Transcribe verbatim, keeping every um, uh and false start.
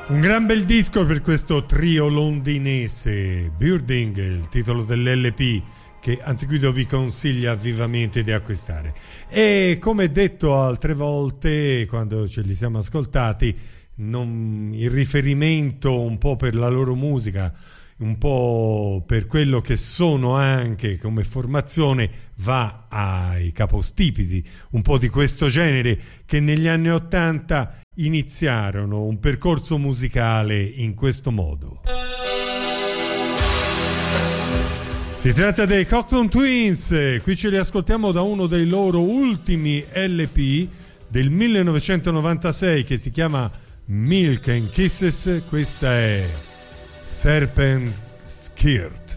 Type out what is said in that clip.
Un gran bel disco per questo trio londinese, Birding, il titolo dell'L P che anzitutto vi consiglia vivamente di acquistare. E come detto altre volte quando ce li siamo ascoltati, non, il riferimento un po' per la loro musica, un po' per quello che sono anche come formazione, va ai capostipiti un po' di questo genere che negli anni ottanta iniziarono un percorso musicale in questo modo. Si tratta dei Cocteau Twins, qui ce li ascoltiamo da uno dei loro ultimi L P del millenovecentonovantasei che si chiama Milk and Kisses. Questa è Serpent Skirt.